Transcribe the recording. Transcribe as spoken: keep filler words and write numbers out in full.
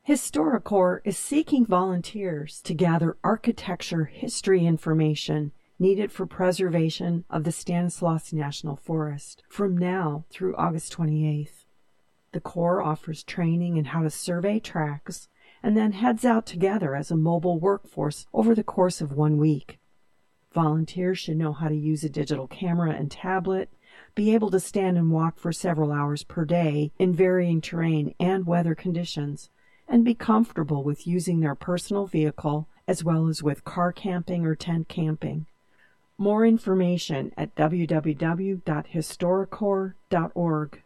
HistoriCorps is seeking volunteers to gather architecture history information needed for preservation of the Stanislaus National Forest from now through August twenty-eighth. The Corps offers training in how to survey tracks and then heads out together as a mobile workforce over the course of one week. Volunteers should know how to use a digital camera and tablet, be able to stand and walk for several hours per day in varying terrain and weather conditions, and be comfortable with using their personal vehicle as well as with car camping or tent camping. More information at w w w dot historicorps dot org.